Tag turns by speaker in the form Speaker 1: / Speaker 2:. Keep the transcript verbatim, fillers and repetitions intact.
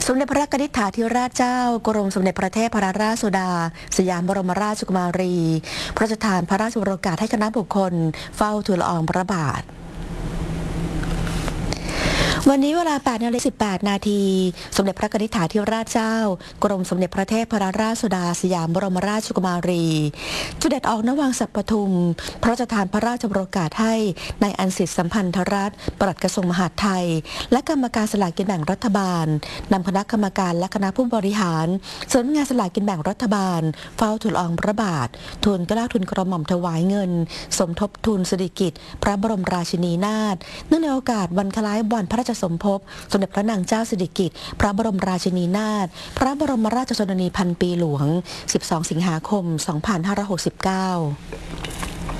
Speaker 1: สมเด็จพระนิธิถาธิราชเจ้ากรมสมเด็จพระเทพรัตนราชสุดาสยามบรมราชกุมารีพระราชทานพระราชโองการให้คณะบุคคลเฝ้าทูลละอองพระบาทวันนี้เวลา แปดนาฬิกาสิบแปด นาทีสมเด็จพระนิธิถาธิราชเจ้ากรมสมเด็จพระเทพรัตนราชสุดาสยามบรมราชกุมารีเสด็จออกณวังสัปทุมพระราชทานพระราชโองการให้นายอันสิทธิสัมพันธรัตน์ปลัดกระทรวงมหาดไทยและกรรมการสลากกินแบ่งรัฐบาลนำคณะกรรมการและคณะผู้บริหารสำนักงานสลากกินแบ่งรัฐบาลเฝ้าทูลละอองพระบาททูลเกล้าทูลกระหม่อมถวายเงินสมทบทุนสิริกิติ์พระบรมราชินีนาถเนื่องในโอกาสวันคล้ายวันพระราชสมภพสมเด็จพระนางเจ้าสิริกิติ์พระบรมราชินีนาถพระบรมราชชนนีพันปีหลวง สิบสอง สิงหาคม สองพันห้าร้อยหกสิบเก้า